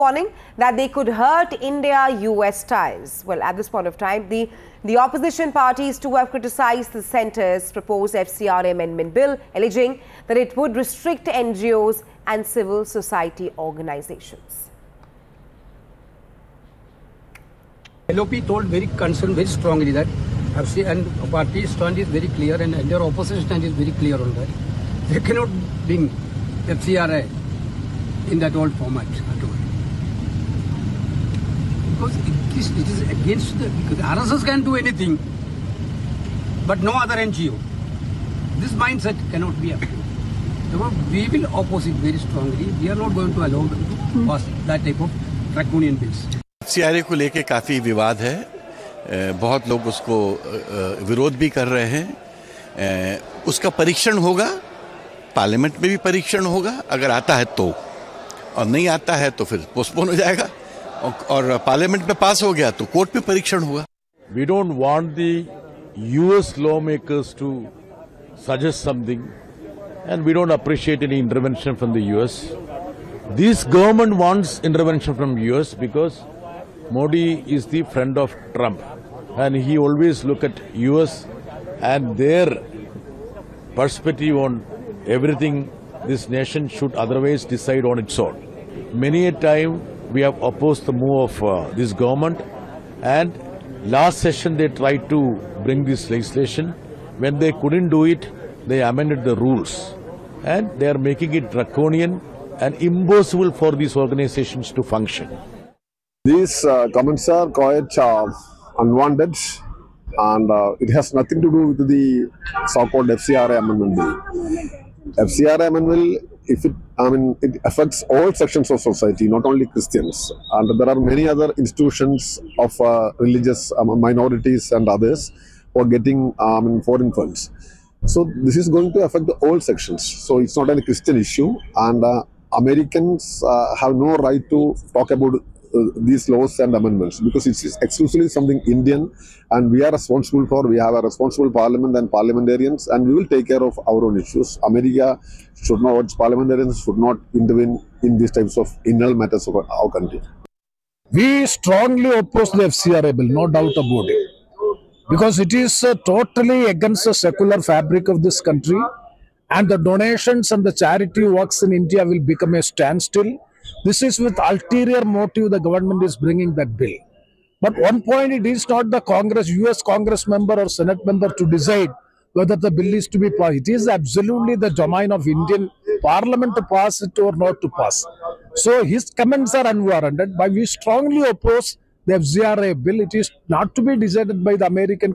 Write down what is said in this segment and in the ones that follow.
warning that they could hurt India-US ties. Well, at this point of time, the opposition parties too have criticized the centre's proposed FCRA amendment bill, alleging that it would restrict NGOs and civil society organizations. LOP told very concerned, very strongly that FC and party stand is very clear and their opposition stand is very clear on that. They cannot bring FCRA in that old format at all. Because it is against because RSS can do anything, but no other NGO. This mindset cannot be approved. Therefore, we will oppose it very strongly. We are not going to allow them to pass that type of draconian bills. FCRA को लेके काफ़ी विवाद है, बहुत लोग उसको विरोध भी कर रहे हैं। उसका परीक्षण होगा, पार्लियामेंट में भी परीक्षण होगा, अगर आता है तो, और नहीं आता है तो फिर पोस्टपोन हो जाएगा, और पार्लियामेंट में पास हो गया तो कोर्ट में परीक्षण होगा। We don't want the US lawmakers to suggest something, and we don't appreciate any intervention from the US. This government wants intervention from US because Modi is the friend of Trump, and he always look at US and their perspective on everything this nation should otherwise decide on its own. Many a time we have opposed the move of this government, and last session they tried to bring this legislation. When they couldn't do it, they amended the rules, and they are making it draconian and impossible for these organizations to function. These comments are quite unwanted, and it has nothing to do with the so-called FCRA amendment bill. FCRA amendment, it affects all sections of society, not only Christians, and there are many other institutions of religious minorities and others who are getting foreign funds. So this is going to affect all sections. So it's not a Christian issue, and Americans have no right to talk about these laws and amendments, because it's exclusively something Indian, and we are responsible for. We have a responsible parliament and parliamentarians, and we will take care of our own issues. America should not, parliamentarians should not intervene in these types of internal matters of our country. We strongly oppose the FCRA bill, no doubt about it, because it is totally against the secular fabric of this country, and the donations and the charity works in India will become a standstill. This is with ulterior motive the government is bringing that bill. But one point, it is not the Congress, US Congress member or Senate member to decide whether the bill is to be passed. It is absolutely the domain of Indian Parliament to pass it or not to pass. So his comments are unwarranted, but we strongly oppose the FCRA bill. It is not to be decided by the American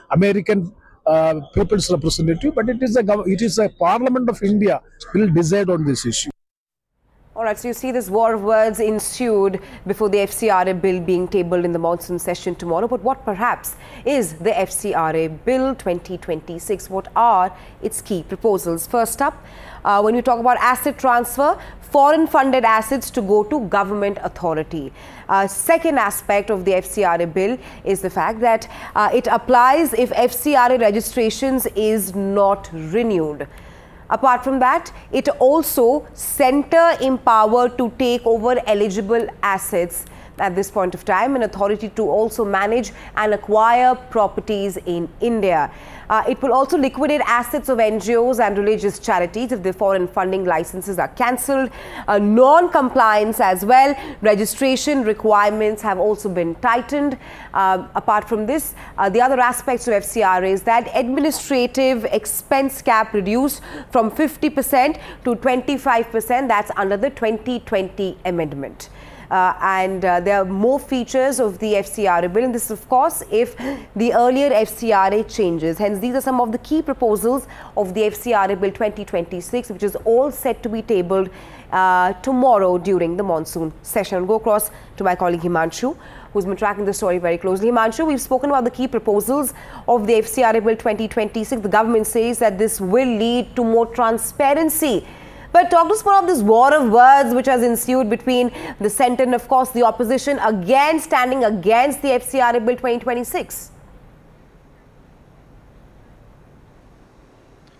people's representative, but it is a Parliament of India will decide on this issue. All right, so you see this war of words ensued before the FCRA bill being tabled in the monsoon session tomorrow. But what perhaps is the FCRA bill 2026? What are its key proposals? First up, when we talk about asset transfer, foreign funded assets to go to government authority. Second aspect of the FCRA bill is the fact that it applies if FCRA registrations is not renewed. Apart from that, it also center empowered to take over eligible assets at this point of time, an authority to also manage and acquire properties in India. It will also liquidate assets of NGOs and religious charities if the foreign funding licenses are cancelled. Non-compliance as well. Registration requirements have also been tightened. Apart from this, the other aspects of FCRA is that administrative expense cap reduced from 50% to 25%. That's under the 2020 amendment. There are more features of the FCRA bill, and this, of course, if the earlier FCRA changes. Hence, these are some of the key proposals of the FCRA bill 2026, which is all set to be tabled tomorrow during the monsoon session. I'll go across to my colleague Himanshu, who's been tracking the story very closely. Himanshu, we've spoken about the key proposals of the FCRA bill 2026. The government says that this will lead to more transparency. But talk to us more of this war of words which has ensued between the centre and, of course, the opposition standing against the FCRA bill 2026.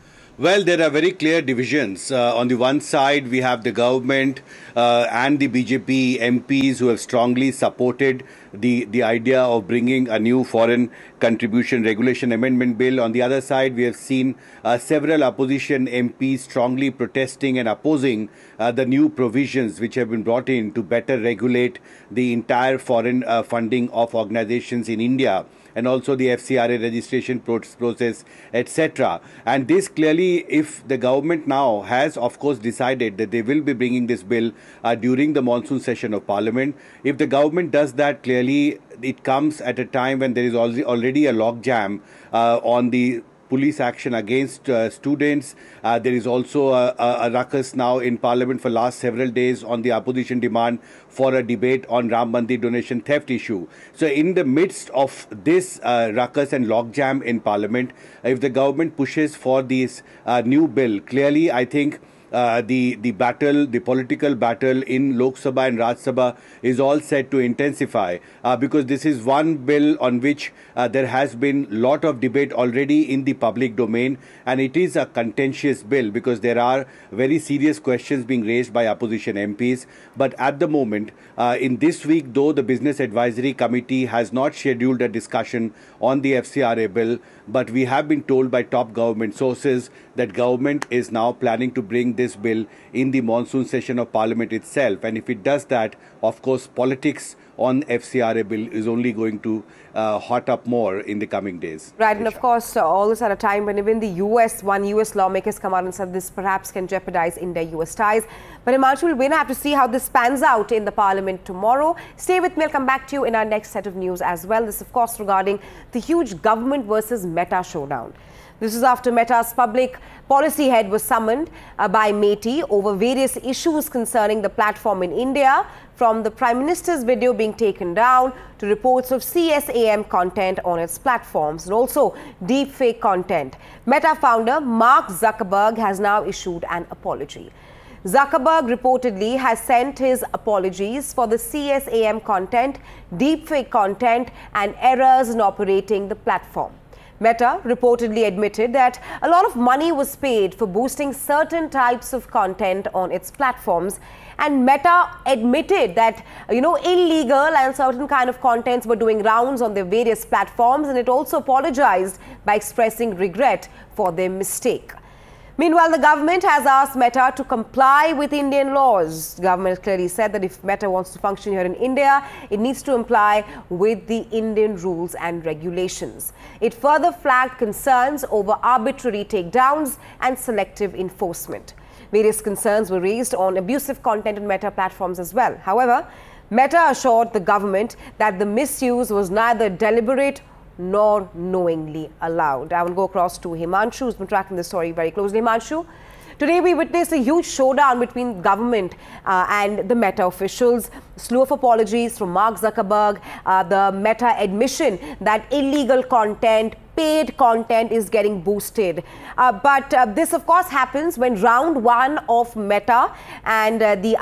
Well, there are very clear divisions. On the one side, we have the government and the BJP MPs who have strongly supported the idea of bringing a new foreign contribution regulation amendment bill. On the other side, we have seen several opposition MPs strongly protesting and opposing the new provisions which have been brought in to better regulate the entire foreign funding of organizations in India, and also the FCRA registration process, etc. And this clearly, if the government now has, of course, decided that they will be bringing this bill during the monsoon session of Parliament, if the government does that, clearly it comes at a time when there is already a logjam on the police action against students. There is also a ruckus now in Parliament for last several days on the opposition demand for a debate on Ram Mandir donation theft issue. So in the midst of this ruckus and logjam in Parliament, if the government pushes for this new bill, clearly I think the political battle in Lok Sabha and Raj Sabha is all set to intensify because this is one bill on which there has been a lot of debate already in the public domain, and it is a contentious bill because there are very serious questions being raised by opposition MPs. But at the moment, in this week, though the Business Advisory Committee has not scheduled a discussion on the FCRA bill, but we have been told by top government sources that government is now planning to bring this bill in the monsoon session of Parliament itself. And if it does that, of course, politics on FCRA bill is only going to hot up more in the coming days. Right, and of course, all this at a time when even the US lawmaker has come out and said this perhaps can jeopardize India-US ties. But Himanshu, we're going to have to see how this pans out in the Parliament tomorrow. Stay with me, I'll come back to you in our next set of news as well. This, of course, regarding the huge government versus Meta showdown. This is after Meta's public policy head was summoned by MeitY over various issues concerning the platform in India, from the Prime Minister's video being taken down to reports of CSAM content on its platforms and also deepfake content. Meta founder Mark Zuckerberg has now issued an apology. Zuckerberg reportedly has sent his apologies for the CSAM content, deepfake content and errors in operating the platform. Meta reportedly admitted that a lot of money was paid for boosting certain types of content on its platforms, and Meta admitted that, illegal and certain kind of contents were doing rounds on their various platforms, and it also apologized by expressing regret for their mistake. Meanwhile, the government has asked Meta to comply with Indian laws. The government clearly said that if Meta wants to function here in India, it needs to comply with the Indian rules and regulations. It further flagged concerns over arbitrary takedowns and selective enforcement. Various concerns were raised on abusive content on Meta platforms as well. However, Meta assured the government that the misuse was neither deliberate nor knowingly allowed. I will go across to Himanshu, who's been tracking the story very closely. Himanshu, today we witnessed a huge showdown between government and the Meta officials. A slew of apologies from Mark Zuckerberg, the Meta admission that illegal content, paid content is getting boosted. But this, of course, happens when round one of Meta and the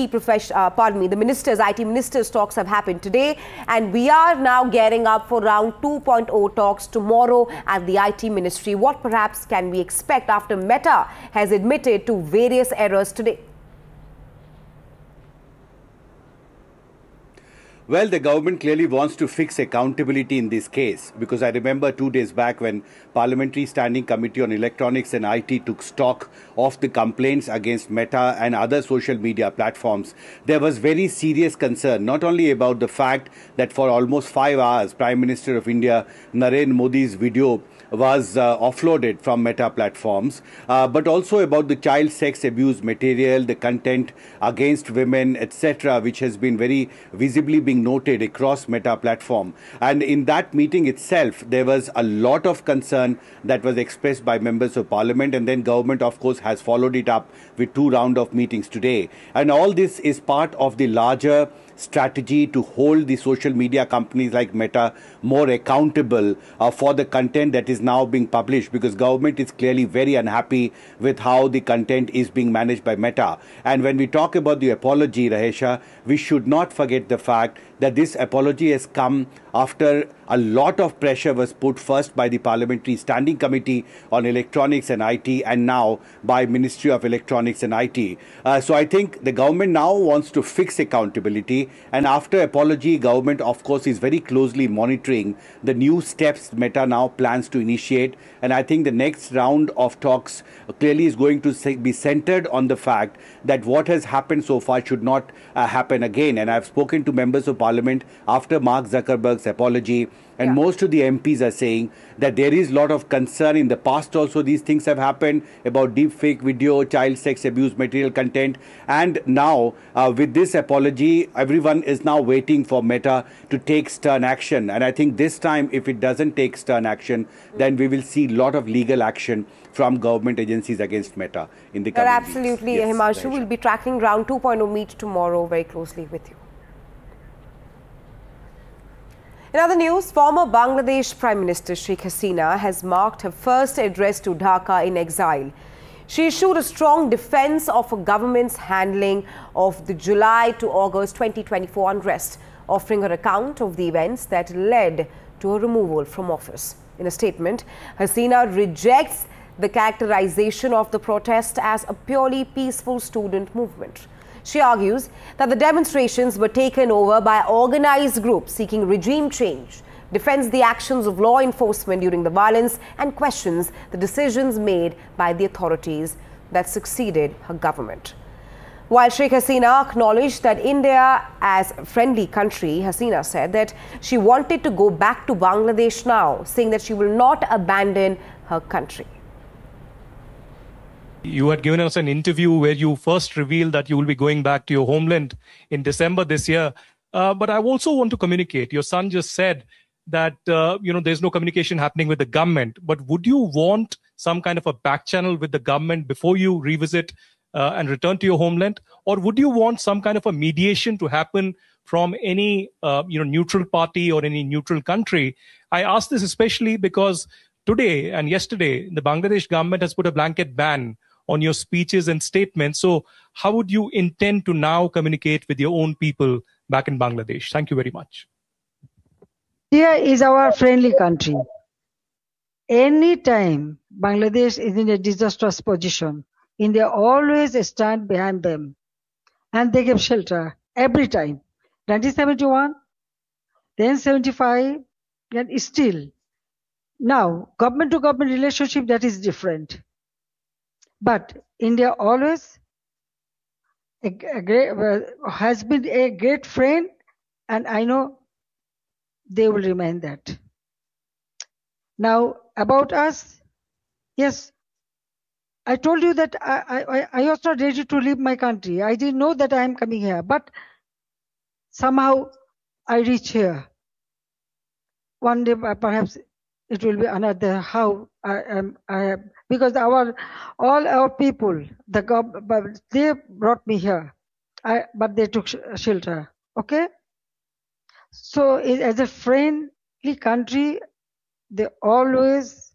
IT ministers talks have happened today. And we are now gearing up for round 2.0 talks tomorrow at the IT ministry. What perhaps can we expect after Meta has admitted to various errors today? Well, the government clearly wants to fix accountability in this case, because I remember 2 days back when Parliamentary Standing Committee on Electronics and IT took stock of the complaints against Meta and other social media platforms. There was very serious concern, not only about the fact that for almost 5 hours, Prime Minister of India, Narendra Modi's video was offloaded from Meta platforms, but also about the child sex abuse material, the content against women, etc., which has been very visibly being noted across Meta platform. And in that meeting itself, there was a lot of concern that was expressed by members of Parliament, and then government, of course, has followed it up with 2 rounds of meetings today. And all this is part of the larger strategy to hold the social media companies like Meta more accountable for the content that is now being published, because government is clearly very unhappy with how the content is being managed by Meta. And when we talk about the apology, Rahesha, we should not forget the fact that this apology has come after a lot of pressure was put first by the Parliamentary Standing Committee on Electronics and IT and now by Ministry of Electronics and IT. So I think the government now wants to fix accountability, and after apology, government of course is very closely monitoring the new steps Meta now plans to initiate, and I think the next round of talks clearly is going to be centered on the fact that what has happened so far should not happen again. And I've spoken to members of Parliament after Mark Zuckerberg's apology, and most of the MPs are saying that there is a lot of concern. In the past also these things have happened about deep fake video, child sex abuse material content, and now with this apology everyone is now waiting for Meta to take stern action. And I think this time if it doesn't take stern action, then we will see a lot of legal action from government agencies against Meta in the coming weeks. Absolutely, Yes, Himanshu. We'll be tracking Round 2.0 meet tomorrow very closely with you. In other news, former Bangladesh Prime Minister Sheikh Hasina has marked her first address to Dhaka in exile. She issued a strong defense of her government's handling of the July to August 2024 unrest, offering her account of the events that led to her removal from office. In a statement, Hasina rejects the characterization of the protest as a purely peaceful student movement. She argues that the demonstrations were taken over by organized groups seeking regime change, defends the actions of law enforcement during the violence, and questions the decisions made by the authorities that succeeded her government. While Sheikh Hasina acknowledged that India as a friendly country, Hasina said that she wanted to go back to Bangladesh now, saying that she will not abandon her country. You had given us an interview where you first revealed that you will be going back to your homeland in December this year. But I also want to communicate. Your son just said that, there's no communication happening with the government. But would you want some kind of a back channel with the government before you revisit and return to your homeland? Or would you want some kind of a mediation to happen from any, neutral party or any neutral country? I ask this especially because today and yesterday, the Bangladesh government has put a blanket ban on your speeches and statements. So how would you intend to now communicate with your own people back in Bangladesh? Thank you very much. India is our friendly country. Anytime Bangladesh is in a disastrous position, India always stand behind them. And they give shelter every time. 1971, then 75, and still. Now, government to government relationship, that is different. But India always has been a great friend, and I know they will remain that. Now, about us, yes, I told you that I was not ready to leave my country. I didn't know that I am coming here, but somehow I reach here. One day, perhaps it will be another. How I am, because all our people, they brought me here, but they took shelter. Okay, so as a friendly country, they always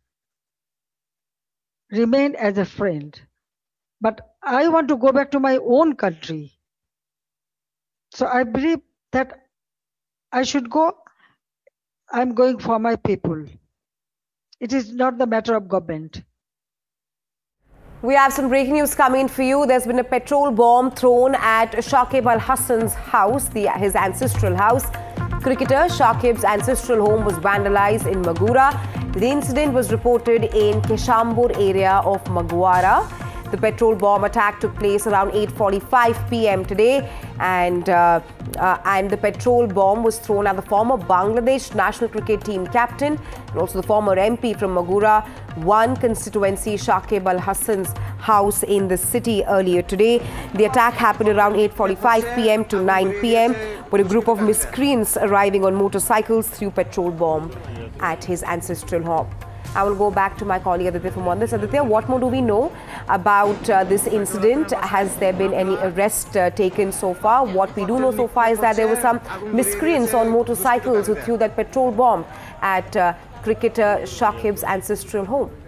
remain as a friend. But I want to go back to my own country. So I believe that I should go. I'm going for my people. It is not the matter of government. We have some breaking news coming in for you. There's been a petrol bomb thrown at Shakib Al Hassan's house, his ancestral house. Cricketer Shakib's ancestral home was vandalized in Magura. The incident was reported in Keshambur area of Magwara. The petrol bomb attack took place around 8:45 p.m. today, and the petrol bomb was thrown at the former Bangladesh national cricket team captain and also the former MP from Magura 1 constituency, Shakib Al Hassan's house in the city earlier today. The attack happened around 8:45 p.m. to 9 p.m. with a group of miscreants arriving on motorcycles threw petrol bomb at his ancestral home. I will go back to my colleague Aditya from Mondes. Aditya, what more do we know about this incident? Has there been any arrest taken so far? What we do know so far is that there were some miscreants on motorcycles who threw that petrol bomb at cricketer Shakib's ancestral home.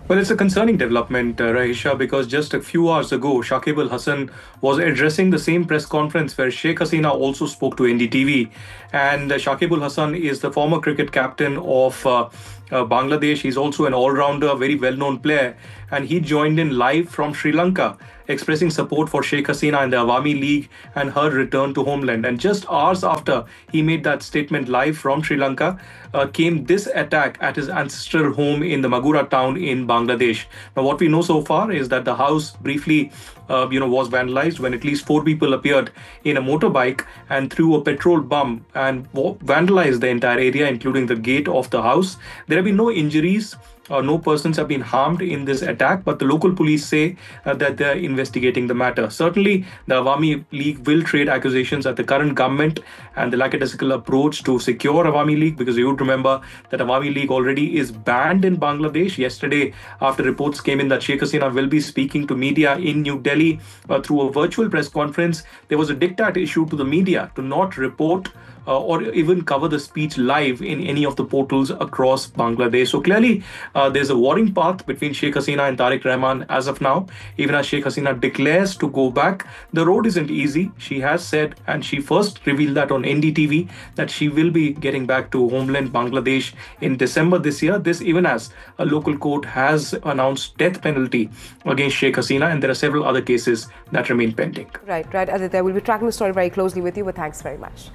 Well, it's a concerning development, Rahisha, because just a few hours ago, Shakib Al Hasan was addressing the same press conference where Sheikh Hasina also spoke to NDTV. And Shakib Al Hasan is the former cricket captain of Bangladesh. He's also an all-rounder, very well-known player. And he joined in live from Sri Lanka, expressing support for Sheikh Hasina and the Awami League and her return to homeland. And just hours after he made that statement live from Sri Lanka, came this attack at his ancestral home in the Magura town in Bangladesh. Now, what we know so far is that the house briefly was vandalized when at least 4 people appeared in a motorbike and threw a petrol bomb and vandalized the entire area, including the gate of the house. There have been no injuries. No persons have been harmed in this attack, but the local police say that they're investigating the matter. Certainly, the Awami League will trade accusations at the current government and the lackadaisical approach to secure Awami League, because you would remember that Awami League already is banned in Bangladesh. Yesterday, after reports came in that Sheikh Hasina will be speaking to media in New Delhi through a virtual press conference, there was a diktat issued to the media to not report or even cover the speech live in any of the portals across Bangladesh. So clearly, there's a warring path between Sheikh Hasina and Tariq Rahman as of now. Even as Sheikh Hasina declares to go back, the road isn't easy. She has said, and she first revealed that on NDTV, that she will be getting back to homeland Bangladesh in December this year. This even as a local court has announced death penalty against Sheikh Hasina, and there are several other cases that remain pending. Right. Aditya, we'll be tracking the story very closely with you, but thanks very much.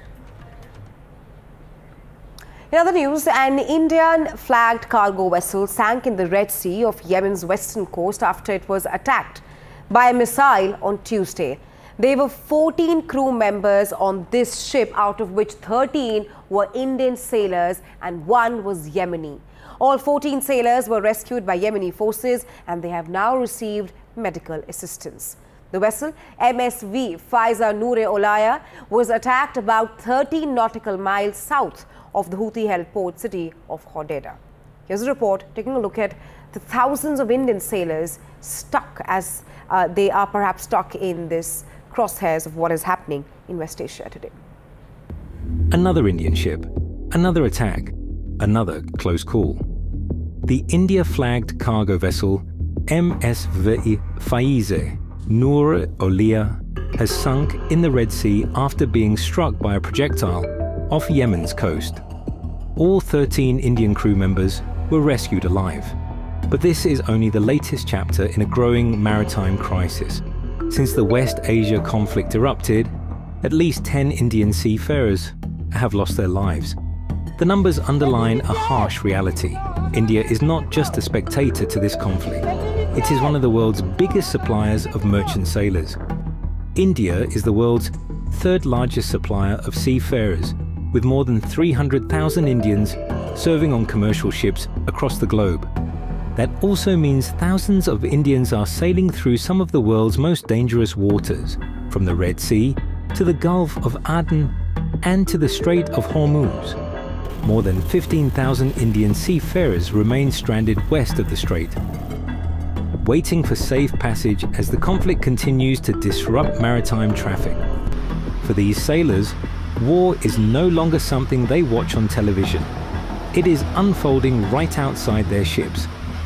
In other news, an Indian-flagged cargo vessel sank in the Red Sea of Yemen's western coast after it was attacked by a missile on Tuesday. There were 14 crew members on this ship, out of which 13 were Indian sailors and 1 was Yemeni. All 14 sailors were rescued by Yemeni forces and they have now received medical assistance. The vessel, MSV Faiza Noor-e Olaya, was attacked about 13 nautical miles south of the Houthi-held port city of Hodeidah. Here's a report taking a look at the thousands of Indian sailors stuck, as they are perhaps stuck in this crosshairs of what is happening in West Asia today. Another Indian ship, another attack, another close call. The India-flagged cargo vessel MSV Faiza Noor-e Olaya has sunk in the Red Sea after being struck by a projectile off Yemen's coast. All 13 Indian crew members were rescued alive. But this is only the latest chapter in a growing maritime crisis. Since the West Asia conflict erupted, at least 10 Indian seafarers have lost their lives. The numbers underline a harsh reality. India is not just a spectator to this conflict. It is one of the world's biggest suppliers of merchant sailors. India is the world's third largest supplier of seafarers, with more than 300,000 Indians serving on commercial ships across the globe. That also means thousands of Indians are sailing through some of the world's most dangerous waters, from the Red Sea to the Gulf of Aden and to the Strait of Hormuz. More than 15,000 Indian seafarers remain stranded west of the strait, waiting for safe passage as the conflict continues to disrupt maritime traffic. For these sailors, war is no longer something they watch on television. It is unfolding right outside their ships.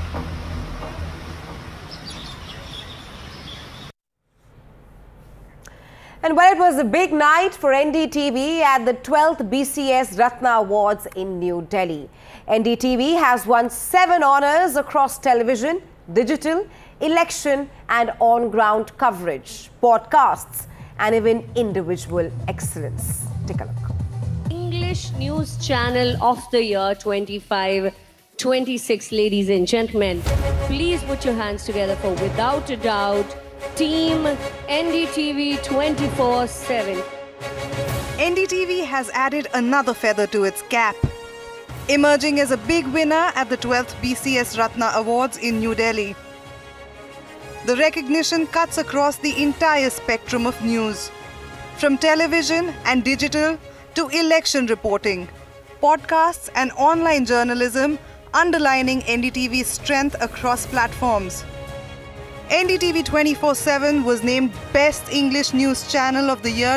And well, it was a big night for NDTV at the 12th BCS Ratna Awards in New Delhi. NDTV has won 7 honours across television, digital, election and on-ground coverage, podcasts and even individual excellence. Take a look. English News Channel of the Year 25-26, ladies and gentlemen. Please put your hands together for, without a doubt, Team NDTV 24/7. NDTV has added another feather to its cap, emerging as a big winner at the 12th BCS Ratna Awards in New Delhi. The recognition cuts across the entire spectrum of news, from television and digital to election reporting, podcasts and online journalism, underlining NDTV's strength across platforms. NDTV 24/7 was named Best English News Channel of the Year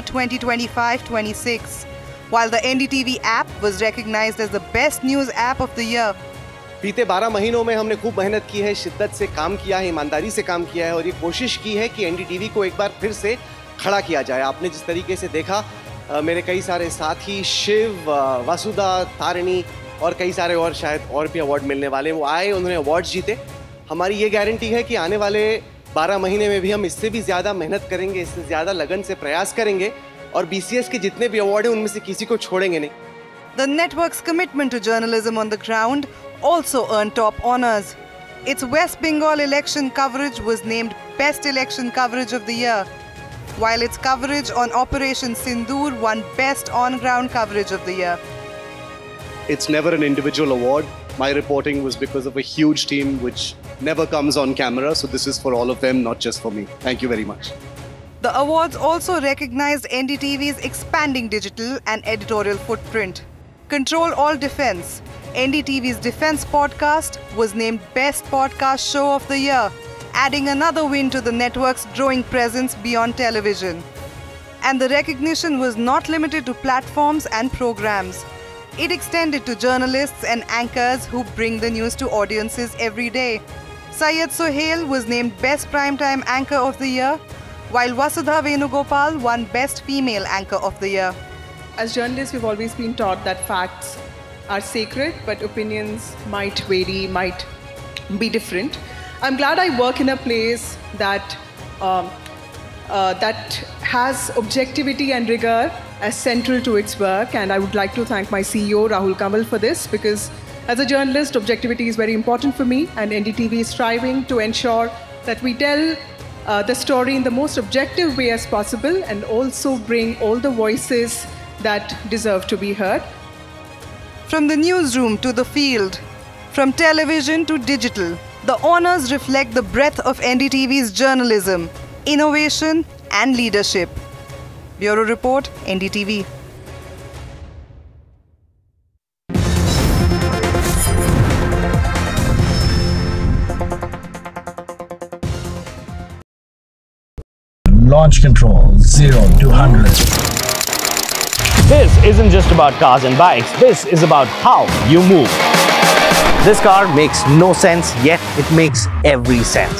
2025-26, while the NDTV app was recognized as the Best News App of the Year. बीते 12 महीनों में हमने खूब मेहनत की है, शिद्दत से काम किया है, ईमानदारी से काम किया है और ये कोशिश की है कि एनडीटीवी को एक बार फिर से खड़ा किया जाए। आपने जिस तरीके से देखा, मेरे कई सारे साथी शिव, वसुधा, तारिणी और कई सारे और शायद और भी अवार्ड मिलने वाले, वो आए, उन्होंने अवार्ड्स जीते। हमारी ये गारंटी है कि आने वाले 12 महीने में भी हम इससे भी ज़्यादा मेहनत करेंगे, इससे ज़्यादा लगन से प्रयास करेंगे और BCS के जितने भी अवार्ड हैं उनमें से किसी को छोड़ेंगे नहीं। The network's commitment to journalism on the ground also earned top honors. Its West Bengal election coverage was named Best Election Coverage of the Year, while its coverage on Operation Sindoor won Best On-Ground Coverage of the Year. It's never an individual award. My reporting was because of a huge team which never comes on camera, so this is for all of them, not just for me. Thank you very much. The awards also recognized NDTV's expanding digital and editorial footprint. Control All Defense, NDTV's defense podcast, was named Best Podcast Show of the Year, adding another win to the network's growing presence beyond television. And the recognition was not limited to platforms and programs. It extended to journalists and anchors who bring the news to audiences every day. Syed Sohail was named Best Primetime Anchor of the Year, while Vasudha Venugopal won Best Female Anchor of the Year. As journalists, we've always been taught that facts are sacred, but opinions might vary, might be different. I'm glad I work in a place that that has objectivity and rigor as central to its work, and I would like to thank my CEO Rahul Kamal for this, because as a journalist, objectivity is very important for me, and NDTV is striving to ensure that we tell the story in the most objective way as possible and also bring all the voices that deserve to be heard. From the newsroom to the field, from television to digital, the honors reflect the breadth of NDTV's journalism, innovation and leadership. Bureau Report, NDTV. Launch control 0 to 100. This isn't just about cars and bikes, this is about how you move. This car makes no sense, yet it makes every sense.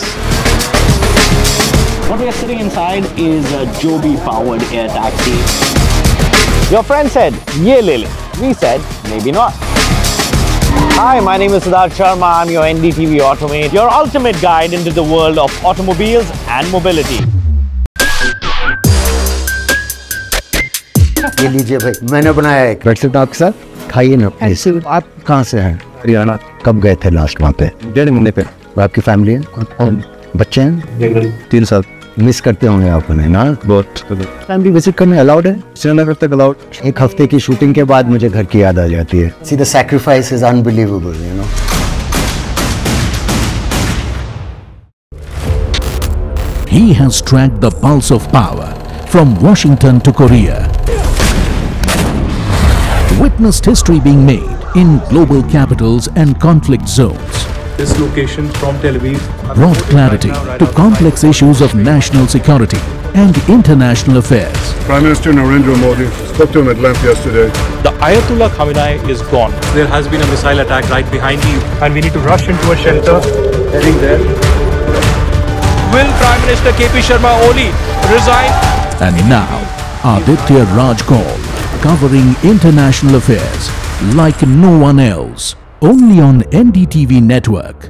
What we are sitting inside is a Joby-powered air taxi. Your friend said, "Ye le le." We said, maybe not. Hi, my name is Siddharth Sharma. I'm your NDTV Automate, your ultimate guide into the world of automobiles and mobility. ये लीजिए भाई, मैंने बनाया है breakfast आपके साथ, खाइए ना। ऐसे आप कहाँ से हैं? हरियाणा। कब गए थे लास्ट वहाँ पे? 1.5 महीने पे। आपकी फैमिली है? बच्चे हैं? 3 साल। मिस करते होंगे आप उन्हें ना? बहुत। फैमिली विजिट करने अलाउड है? श्रीनगर तक अलाउड। 1 हफ्ते की शूटिंग के बाद मुझे घर की याद आ जाती है। See, the sacrifice is unbelievable, you know. He has tracked the pulse of power from Washington to Korea. Witnessed history being made in global capitals and conflict zones. This location from Tel Aviv Brought clarity to complex issues of national security and international affairs. Prime Minister Narendra Modi spoke to him at length yesterday. The Ayatollah Khamenei is gone. There has been a missile attack right behind you, and we need to rush into a shelter. Heading there. Will Prime Minister KP Sharma Oli resign? And now, Aditya Raj Kaul, covering international affairs like no one else, only on NDTV network.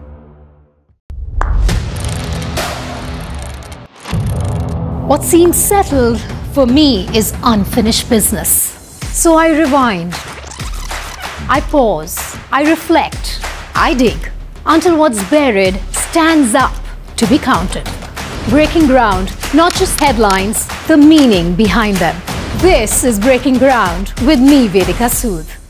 What seems settled for me is unfinished business. So I rewind, I pause, I reflect, I dig until what's buried stands up to be counted. Breaking ground, not just headlines, the meaning behind them. This is Breaking Ground with me, Vedika Sood.